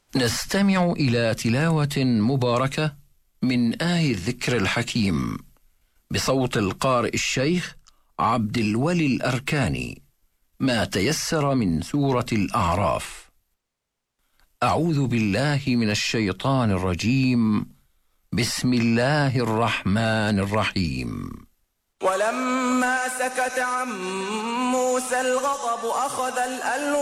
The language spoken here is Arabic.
نستمع إلى تلاوة مباركة من آي الذكر الحكيم بصوت القارئ الشيخ عبد الولي الأركاني، ما تيسر من سورة الأعراف. أعوذ بالله من الشيطان الرجيم. بسم الله الرحمن الرحيم. ولما سكت عن موسى الغضب أخذ الألواح